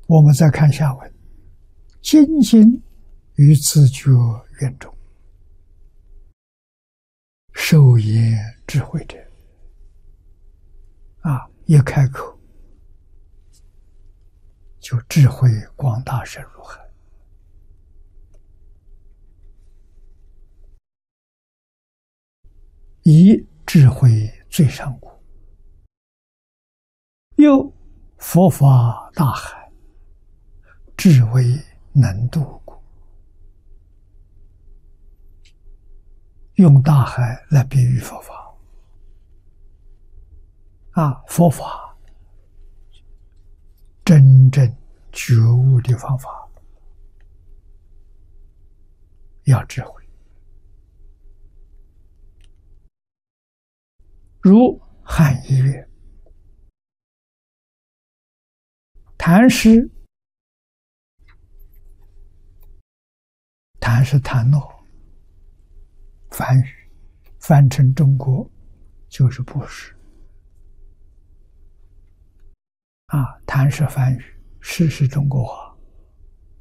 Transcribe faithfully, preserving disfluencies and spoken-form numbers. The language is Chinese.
我们再看下文，精进于自觉愿中，受言智慧者，啊，一开口就智慧广大深入海。以智慧最上故，又佛法大海，智慧能渡故。用大海来比喻佛法，啊，佛法真正觉悟的方法，要智慧。如汉译曰：谈诗，谈是谈诺，梵语翻成中国就是布施。啊，谈是梵语，诗是中国话。